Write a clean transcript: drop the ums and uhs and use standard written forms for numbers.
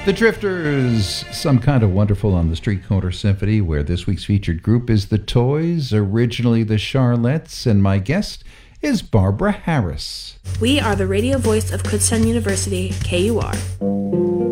The Drifters, Some Kind of Wonderful on the Street Corner Symphony, where this week's featured group is the Toys, originally the Charlettes, and my guest is Barbara Harris. We are the radio voice of Kutztown University, KUR.